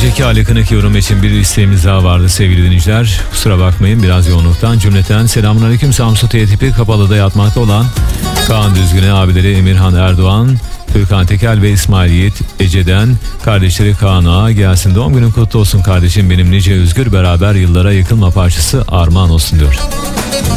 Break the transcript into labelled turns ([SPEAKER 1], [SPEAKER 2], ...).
[SPEAKER 1] önceki Ali Kınık yorum için bir isteğimiz daha vardı sevgili dinleyiciler. Kusura bakmayın biraz yoğunluktan. Cümleten selamünaleyküm. Samsun T-tipi Kapalı'da yatmakta olan Kaan Düzgün'e abileri Emirhan Erdoğan, Türkan Tekel ve İsmail Yiğit Ece'den kardeşleri Kaan Ağa gelsin. Doğum günün kutlu olsun kardeşim benim, nice özgür beraber yıllara yıkılma parçası armağan olsun diyor.